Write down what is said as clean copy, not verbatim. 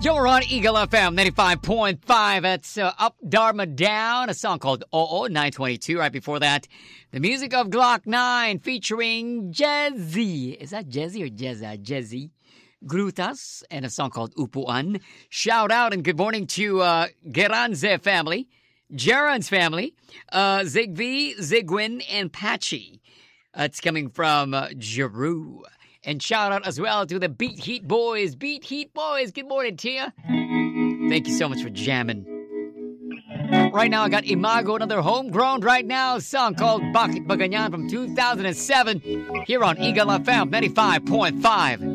You're on Eagle FM 95.5. That's Up Dharma Down, a song called Oo, 922. Right before that, the music of Glock 9 featuring Jezzy. Is that Jezzy or Jezza? Jezzy. Grutas, and a song called Upuan. Shout out and good morning to Geranze family, Jaron's family, Zigvi, Zigwin, and Patchy. It's coming from Jeru. And shout out as well to the Beat Heat Boys. Beat Heat Boys, good morning to you. Thank you so much for jamming. Right now, I got Imago, another homegrown right now song called Bakit Ba Ganyan from 2007 here on Eagle FM 95.5.